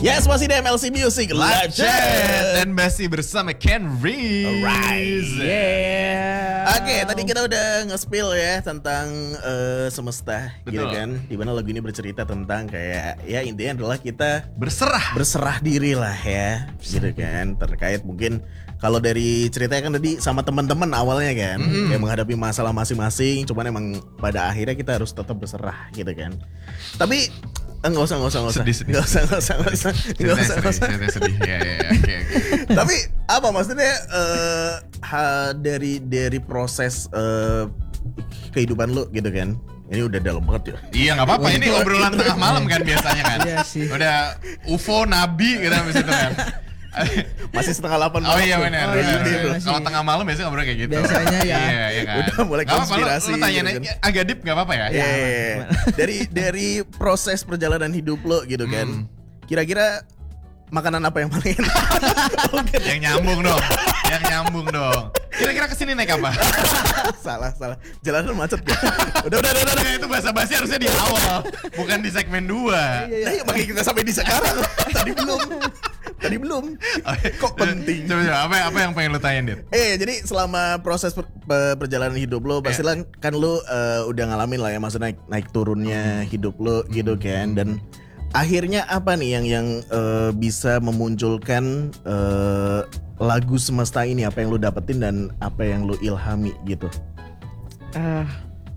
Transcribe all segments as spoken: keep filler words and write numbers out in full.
Yes, masih di M L C Music Live Chat dan masih bersama Ken Reese. Alright, yeah. Oke, okay, tadi kita udah nge-spill ya tentang uh, semesta, Betul. gitu kan. Dimana lagu ini bercerita tentang kayak ya intinya adalah kita berserah, berserah diri lah ya, gitu kan. Terkait mungkin kalau dari ceritanya kan tadi sama teman-teman awalnya kan, mm-hmm. kayak menghadapi masalah masing-masing. Cuman emang pada akhirnya kita harus tetap berserah, gitu kan. Tapi Enggak usah, enggak usah, enggak usah. Sedih, sedih. Enggak usah, enggak usah, enggak usah. Enggak usah, enggak usah. Sedih, sedih. Ya, ya, ya. Oke, oke. Tapi apa maksudnya uh, ha, dari dari proses uh, kehidupan lu gitu kan? Ini udah dalam banget ya. Iya, enggak apa-apa. Ini obrolan tengah malam kan biasanya kan. Iya sih. Udah U F O nabi gitu habis itu kan. Masih setengah delapan Oh malam. iya benar. Oh, iya, benar. masih. Kalau tengah malam biasanya ngobrol kayak gitu. Biasanya ya. Iya, iya kan. Udah mulai Nggak apa-apa, konspirasi Lu, lu tanya gitu kan. agak deep enggak apa-apa ya? Iya. Yeah, yeah. Dari dari proses perjalanan hidup lo gitu kan. Hmm. Kira-kira makanan apa yang paling enak? Yang nyambung dong. Yang nyambung dong. Kira-kira kesini naik apa? salah, salah. Jalanan macet ya. Udah, udah, udah, udah. Nah, itu bahasa basi harusnya di awal, bukan di segmen dua. Nah, iya, makanya kita sampai di sekarang. Tadi belum. Tadi belum. Kok penting? Coba, coba apa, apa yang pengen lu tanyain, Dit? Eh, jadi selama proses per, per- perjalanan hidup lo, pasti Yeah. kan lu uh, udah ngalamin lah ya, maksudnya naik, naik turunnya hidup lo gitu kan. Dan akhirnya apa nih yang yang uh, bisa memunculkan uh, lagu semesta ini? Apa yang lu dapetin dan apa yang lu ilhami gitu? Ah.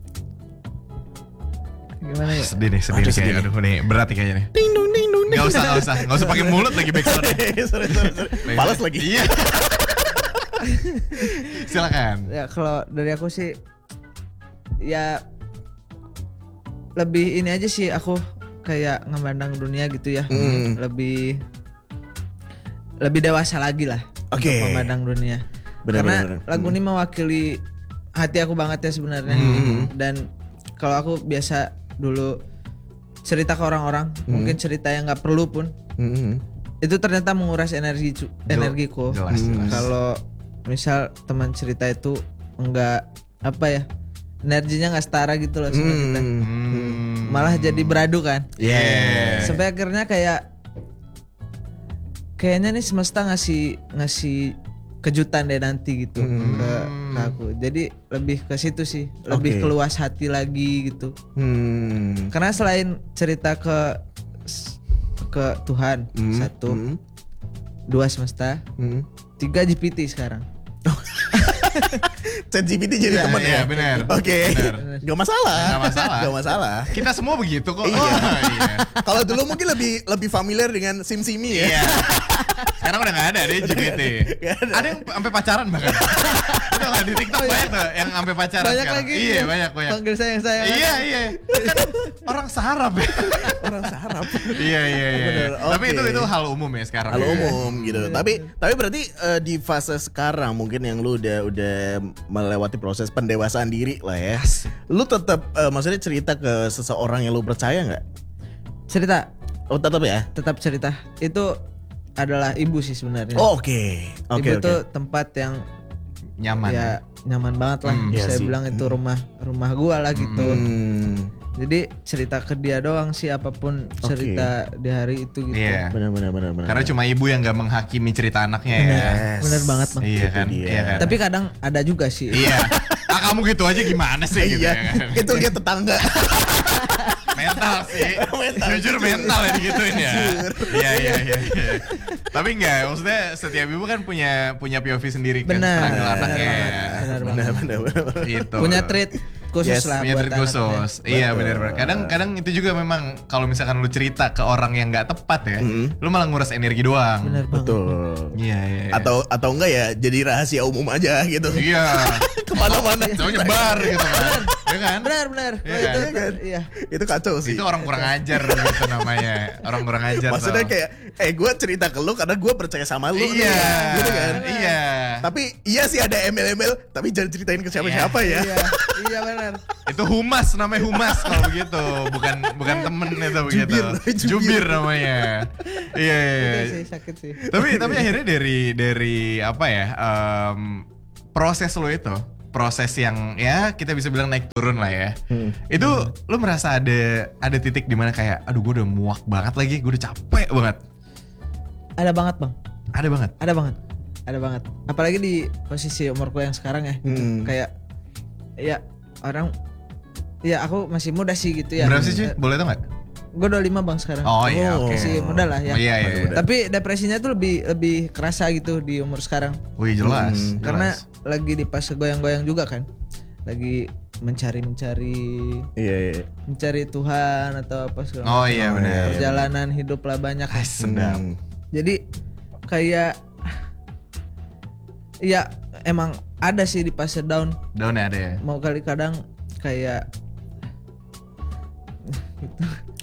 Gimana ya? Sedih nih, sedih Aduh, nih sedih kayaknya. Aduh, nih berat nih kayaknya nih. Ding dong, ding dong. Gak usah, gak usah, gak usah pakai mulut lagi backsound. sorry, sorry, sorry. Balas lagi. Iya. Silakan. Ya kalau dari aku sih ya lebih ini aja sih, aku kayak ngemandang dunia gitu ya. Hmm. Lebih lebih dewasa lagi lah. Oke. Untuk memandang dunia. Benar, Karena benar, benar. lagu Hmm. ini mewakili hati aku banget ya sebenarnya. Hmm. Dan kalau aku biasa dulu cerita ke orang-orang, Hmm. mungkin cerita yang nggak perlu pun, Hmm. itu ternyata menguras energi cu- energiku. Jelas, Hmm. jelas. Kalau misal teman cerita itu enggak apa ya, energinya nggak setara gitu loh sama kita, Hmm. malah jadi beradu kan. Yeah. Sampai akhirnya kayak kayaknya nih semesta ngasih ngasih kejutan deh nanti gitu Hmm. ke, ke aku. Jadi lebih ke situ sih, lebih Oke. keluas hati lagi gitu. Hmm. Karena selain cerita ke ke Tuhan Hmm. satu, Hmm. dua semesta, Hmm. tiga G P T sekarang. ChatGPT jadi Iya, teman iya, ya. benar. Oke. Benar. Gak masalah. Nggak masalah. Gak masalah. Kita semua begitu kok. Iya. Oh, iya. Kalau dulu mungkin lebih lebih familiar dengan SimSimi ya. Iya. Sekarang udah gak ada deh G P T. Nggak ada. Ada yang sampai pacaran bahkan. Udah lah di TikTok banyak tuh yang sampai pacaran Banyak sekarang. lagi. Iya, banyak banyak. Panggil sayang sayang. Iya, iya. Kan orang sarap ya. Orang sarap. Iya, iya, iya. Bener, Tapi oke. itu itu hal umum ya sekarang. Hal ya. umum gitu. Tapi tapi berarti eh, di fase sekarang mungkin yang lu udah udah melewati proses pendewasaan diri lah ya. Lu tetap eh, maksudnya cerita ke seseorang yang lu percaya nggak? Cerita, Oh tetap ya. tetap cerita. Itu adalah ibu sih sebenarnya. Oh, Oke. Oke ibu oke. tuh tempat yang Nyaman. ya nyaman banget lah. Hmm, iya Saya sih. bilang itu rumah rumah gua lah gitu. Hmm. Jadi cerita ke dia doang sih, apapun Oke. cerita di hari itu gitu. Iya. Benar benar benar benar. Karena cuma ibu yang gak menghakimi cerita anaknya ya. Yes. Bener banget, Bang. Iya kan? dia. Iya kan? Tapi kadang ada juga sih. Iya. Ah kamu gitu aja gimana sih gitu Iya. ya kan? Itu dia tetangga. Mental sih. Mental. Jujur mental ya digituin ya. Jujur. Iya iya iya. iya. Tapi enggak, maksudnya setiap ibu kan punya punya P O V sendiri kan. Benar, struggle benar anaknya. banget, benar banget. Benar benar benar. Gitu. Punya treat khusus Yes, lah Punya buat treat anaknya. khusus. Iya Betul. benar-benar. Kadang-kadang itu juga memang kalau misalkan lu cerita ke orang yang nggak tepat ya, Mm. lu malah nguras energi doang. Bener banget. Betul. Iya iya. iya. Atau atau enggak ya jadi rahasia umum aja gitu. iya. Kemana-mana. Coba nyebar gitu kan. Ya kan? Benar benar. Iya Oh, itu kan? iya. Itu kacau sih. Itu orang kurang ajar gitu namanya. Orang kurang ajar. Maksudnya tau. kayak eh gue cerita ke lu karena gue percaya sama lu nih, Iya. gitu kan. Iya. Tapi iya sih ada embel-embel, tapi jangan ceritain ke siapa-siapa ya. Iya, iya benar. Itu humas, namanya humas kalau begitu. Bukan bukan temen itu begitu. Jubir, jubir. Jubir namanya. Iya iya. iya. Sakit sih, sakit sih. Tapi tapi akhirnya dari dari apa ya? em, proses lo itu, proses yang ya kita bisa bilang naik turun lah ya. Hmm. Itu lo merasa ada ada titik di mana kayak aduh gue udah muak banget lagi, gue udah capek banget. ada banget bang, Ada banget. ada banget, ada banget. Apalagi di posisi umurku yang sekarang ya, gitu. Hmm. Kayak ya orang, ya aku masih muda sih gitu ya. Berapa sih cuy? Boleh tau nggak? Gue dua puluh lima bang sekarang. Oh iya Oh. oke. Masih muda lah ya. Oh, iya iya. iya. Tapi depresinya tuh lebih lebih kerasa gitu di umur sekarang. Wih jelas. Hmm, jelas. Karena lagi di fase goyang-goyang juga kan. Lagi mencari-mencari Iya, iya. mencari Tuhan atau apa segala Oh macam. iya benar. Perjalanan hidup lah banyak. Ah, sedap. Hmm. Jadi kayak ya emang ada sih di fase down. Down ya ada ya. Mau kali kadang kayak gitu.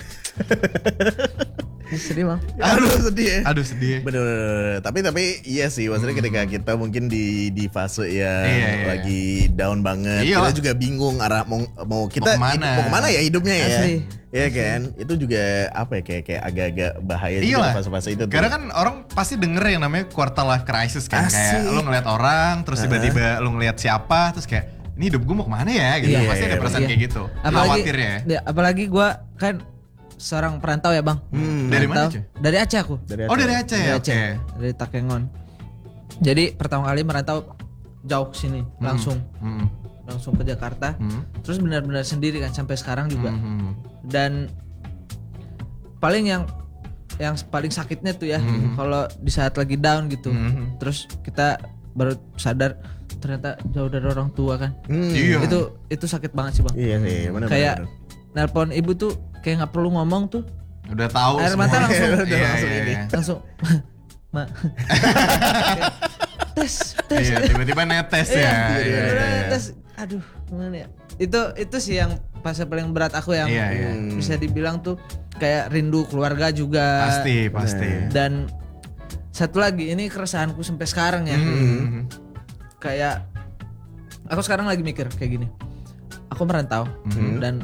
Sedih bang. Aduh sedih ya. Aduh sedih. Bener, tapi tapi iya sih, maksudnya ketika kita mungkin di di fase yang Iya, iya. lagi down banget, Iya. kita juga bingung arah mau mau kita Mau kemana? hidup- mau kemana ya hidupnya ya, Asli. Iya kan? Itu juga apa ya kayak kayak agak-agak bahaya Iya juga lah. di fase-fase itu. tuh. Karena kan orang pasti denger yang namanya quarter life crisis kan. Asik. Kayak lu ngeliat orang, terus tiba-tiba lu ngeliat siapa, terus kayak ini hidup gue mau kemana ya gitu. Iya, Pasti iya, ada perasaan iya. kayak gitu. Apalagi, Khawatir ya. ya, apalagi gue kan seorang perantau ya bang. Hmm, Dari mana, Perantau. cuy? Dari Aceh aku. dari Oh Aceh. dari Aceh Dari ya, Aceh. oke. Dari Takengon. Jadi pertama kali merantau jauh ke sini langsung Hmm. langsung ke Jakarta. Hmm. Terus benar-benar sendiri kan sampai sekarang juga. Hmm. Dan paling yang yang paling sakitnya tuh ya Mhm. kalau di saat lagi down gitu. Mhm. Terus kita baru sadar ternyata jauh dari orang tua kan. Hmm. Iya. Itu itu sakit banget sih bang. Iya sih, benar. Kayak nelpon ibu tuh kayak nggak perlu ngomong tuh Udah tahu air semua. mata langsung Udah Iya, langsung iya, ini. iya. langsung ma tes tes Iya, tiba-tiba netes Iya, ya. iya, Iya, bener, iya. tes aduh gimana ya itu itu sih yang fase paling berat aku yang Iya, iya. Hmm. bisa dibilang tuh kayak rindu keluarga juga Pasti, pasti. dan satu lagi ini keresahanku sampai sekarang ya Hmm. kayak aku sekarang lagi mikir kayak gini aku merantau Mhm. dan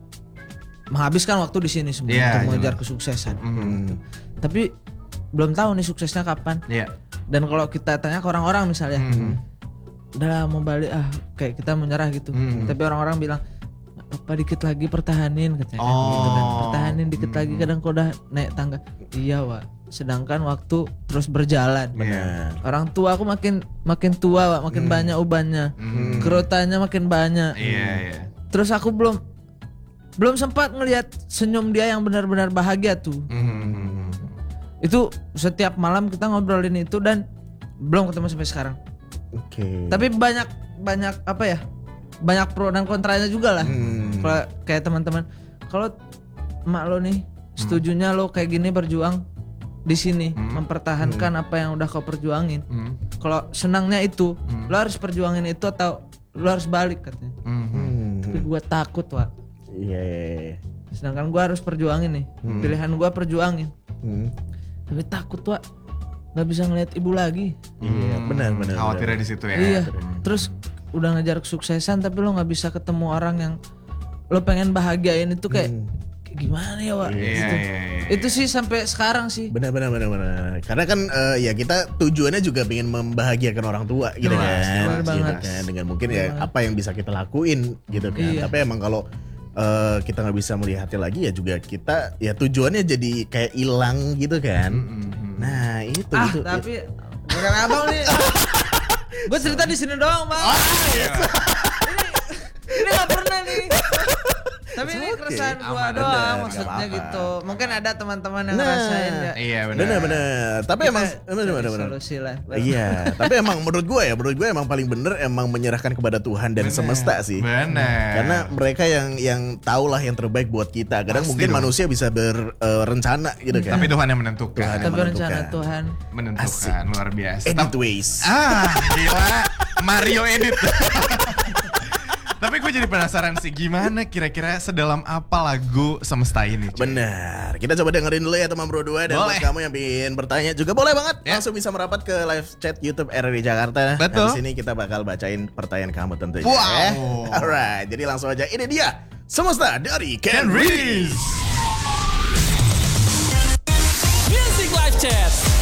menghabiskan waktu di sini semua Iya, untuk jelas. mengejar kesuksesan Hmm. tapi belum tahu nih suksesnya kapan Iya. dan kalau kita tanya ke orang-orang misalnya Hmm. udah mau balik ah kayak kita menyerah gitu Hmm. tapi orang-orang bilang "Nggak apa dikit lagi pertahanin katanya kan, Oh. gitu kan pertahanin dikit Hmm. lagi kadang kau udah naik tangga iya Wak sedangkan waktu terus berjalan Benar. orang tua aku makin makin tua Wak makin banyak ubannya Hmm. kerutannya makin banyak Iya, iya. terus aku belum belum sempat ngelihat senyum dia yang benar-benar bahagia tuh Hmm. itu setiap malam kita ngobrolin itu dan belum ketemu sampai sekarang Oke. tapi banyak banyak apa ya banyak pro dan kontranya juga lah Hmm. kalau kayak teman-teman kalau emak lo nih setujunya lo kayak gini berjuang di sini Hmm. mempertahankan apa yang udah kau perjuangin Hmm. kalau senangnya itu Hmm. lo harus perjuangin itu atau lo harus balik katanya Hmm. Hmm. tapi gua takut Wak Iya, iya, iya. sedangkan gua harus perjuangin nih pilihan gua perjuangin Hmm. tapi takut Wak nggak bisa ngeliat ibu lagi Iya, benar, benar. Khawatirnya di situ ya. iya terus udah ngejar kesuksesan tapi lo nggak bisa ketemu orang yang lo pengen bahagiain itu kayak Hmm. kayak gimana ya Wak Iya, Gitu. iya, iya. itu sih sampai sekarang sih Benar, benar, benar, benar. Karena kan eh, ya kita tujuannya juga pengen membahagiakan orang tua gitu Jelas, kan, benar gitu banget. kan. Dengan mungkin ya apa yang bisa kita lakuin gitu kan. Iya. Tapi emang kalau eh, kita nggak bisa melihatnya lagi ya juga kita ya tujuannya jadi kayak hilang gitu kan. Hmm. Nah itu ah itu. tapi bukan abang nih gue cerita di sini doang bang Iya. ini nggak pernah nih tapi ini keresahan gue Aman, doang bener, maksudnya nggak apa-apa. gitu mungkin ada teman-teman yang Nah. ngerasain ya Iya benar. Benar, benar. Tapi Kita emang cari benar, benar, benar. solusi lah Iya, tapi emang menurut gue ya, menurut gue emang paling bener emang menyerahkan kepada Tuhan dan Bener. semesta sih. Benar. Karena mereka yang yang tahu lah yang terbaik buat kita. Kadang Pasti mungkin dong. manusia bisa berencana gitu kan. Tapi Tuhan yang menentukan. Tuhan yang tapi rencana menentukan. Tuhan menentukan luar biasa. Edit Tapi- ways. Ah, gila. Mario edit. Tapi gue jadi penasaran sih gimana kira-kira sedalam apa lagu Semesta ini. cuy? Benar. Kita coba dengerin dulu ya teman Bro dua dan Boleh. buat kamu yang ingin bertanya juga boleh banget Ya. langsung bisa merapat ke live chat YouTube R R I Jakarta. Betul. Di sini kita bakal bacain pertanyaan kamu tentunya. Wow. ya. Alright, jadi langsung aja ini dia Semesta dari Ken Ken Reese. Reese. Music Live Chat.